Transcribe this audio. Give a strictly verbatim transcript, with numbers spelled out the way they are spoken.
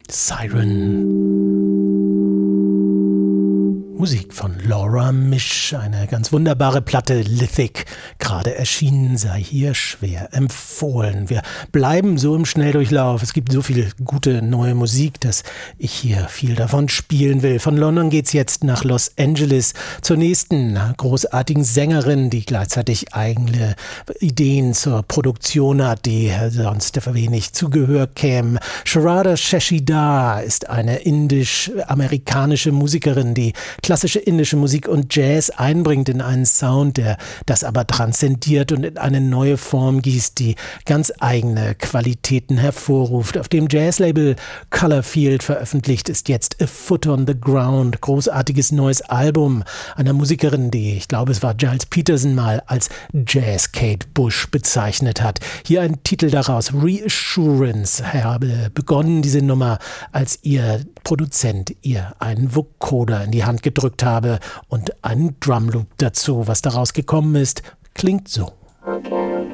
Siren. Musik von Laura Misch, eine ganz wunderbare Platte, Lithic, gerade erschienen, sei hier schwer empfohlen. Wir bleiben so im Schnelldurchlauf. Es gibt so viel gute neue Musik, dass ich hier viel davon spielen will. Von London geht's jetzt nach Los Angeles zur nächsten großartigen Sängerin, die gleichzeitig eigene Ideen zur Produktion hat, die sonst wenig zu Gehör kämen. Sharada Shashidar ist eine indisch-amerikanische Musikerin, die klassische indische Musik und Jazz einbringt in einen Sound, der das aber transzendiert und in eine neue Form gießt, die ganz eigene Qualitäten hervorruft. Auf dem Jazzlabel Colorfield veröffentlicht ist jetzt A Foot on the Ground, großartiges neues Album einer Musikerin, die, ich glaube es war Giles Peterson mal, als Jazz Kate Bush bezeichnet hat. Hier ein Titel daraus, Reassurance. Ich habe begonnen diese Nummer, als ihr Produzent ihr einen Vocoder in die Hand gedrückt habe und einen Drumloop dazu. Was daraus gekommen ist, klingt so.